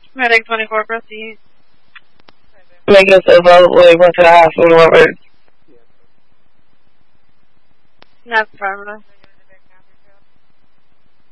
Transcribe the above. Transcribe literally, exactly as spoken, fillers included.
Medic twenty-four, proceed. Make yourself available, went to the hospital already. That's affirmative.